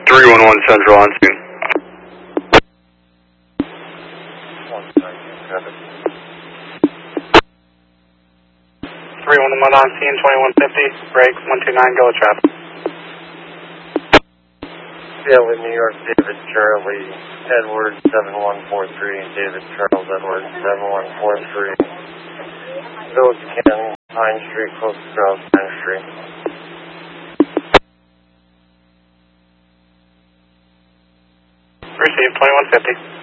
311 Central on scene. 311 on scene, 2150, brakes, 129, go with traffic. Seattle, New York, David Charlie, Edwards 7143, David Charles Edwards 7143, Village Canton, Pine Street, close to South Pine Street. Received, 2150.